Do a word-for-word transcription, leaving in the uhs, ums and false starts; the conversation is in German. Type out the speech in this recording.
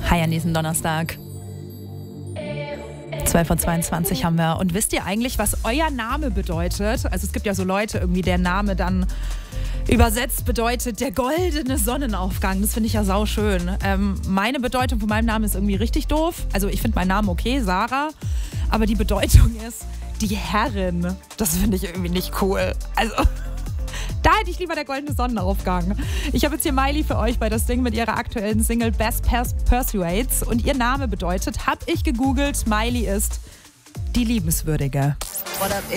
Hi an diesem Donnerstag. zwölf Uhr zweiundzwanzig haben wir. Und wisst ihr eigentlich, was euer Name bedeutet? Also es gibt ja so Leute, irgendwie der Name dann übersetzt bedeutet der goldene Sonnenaufgang. Das finde ich ja sauschön. Ähm, meine Bedeutung von meinem Namen ist irgendwie richtig doof. Also ich finde meinen Namen okay, Sarah. Aber die Bedeutung ist die Herrin. Das finde ich irgendwie nicht cool. Also da hätte ich lieber der goldene Sonnenaufgang. Ich habe jetzt hier Miley für euch bei das Ding mit ihrer aktuellen Single Best Pers- Persuades. Und ihr Name bedeutet, habe ich gegoogelt, Miley ist die Liebenswürdige. What up?